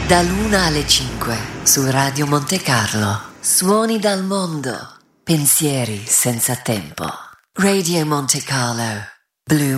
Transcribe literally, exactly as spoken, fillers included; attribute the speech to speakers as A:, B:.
A: Dall'una alle cinque su Radio Monte Carlo. Suoni dal mondo. Pensieri senza tempo. Radio Monte Carlo. Blue